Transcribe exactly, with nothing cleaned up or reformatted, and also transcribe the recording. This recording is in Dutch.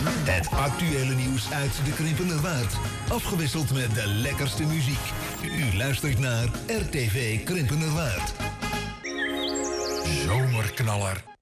Het actuele nieuws uit de Krimpenerwaard. Afgewisseld met de lekkerste muziek. U luistert naar R T V Krimpenerwaard. Zomerknaller